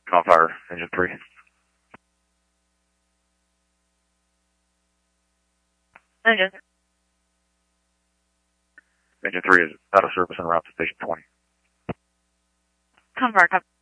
On fire, engine 3. Engine. Engine 3 is out of service en route to station 20. Confirm, copy.